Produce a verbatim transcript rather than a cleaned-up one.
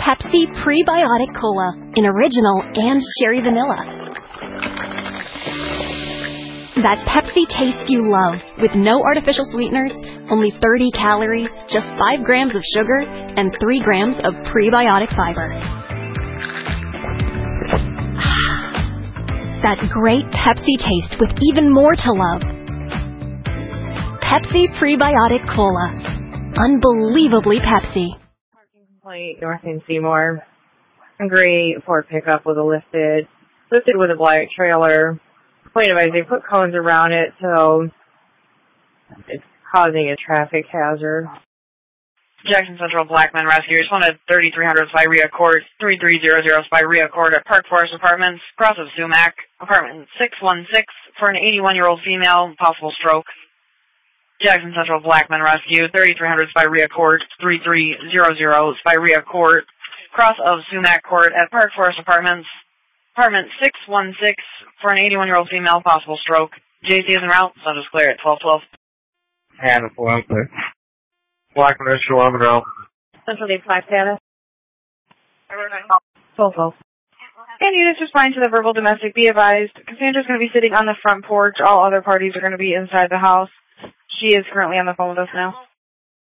Pepsi Prebiotic Cola in original and cherry vanilla. That Pepsi taste you love, with no artificial sweeteners, only thirty calories, just five grams of sugar, and three grams of prebiotic fiber. That great Pepsi taste with even more to love. Pepsi Prebiotic Cola. Unbelievably Pepsi. Parking complaint, North and Seymour. Gray Ford pickup with a lifted, lifted with a black trailer. Complaint advice, they put cones around it, so it's causing a traffic hazard. Jackson Central Blackman Rescue. Responded thirty-three hundred Spirea Court, thirty-three hundred Spirea Court at Park Forest Apartments, cross of Sumac, apartment six one six, for an eighty-one-year-old female, possible stroke. Jackson Central Blackman Rescue, thirty-three hundred Spirea Court, thirty-three hundred Spirea Court, cross of Sumac Court at Park Forest Apartments, apartment six one six, for an eighty-one-year-old female, possible stroke. J C is en route, sun is clear at twelve twelve. Hannibal, out there. Blackman Rescue, Lavendale. Central Day five Canada. twelve twelve. And units responding to the verbal domestic, be advised, Cassandra's going to be sitting on the front porch. All other parties are going to be inside the house. She is currently on the phone with us now.